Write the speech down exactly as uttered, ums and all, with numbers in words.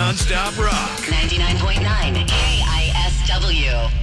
Non-stop rock. ninety-nine point nine K I S W.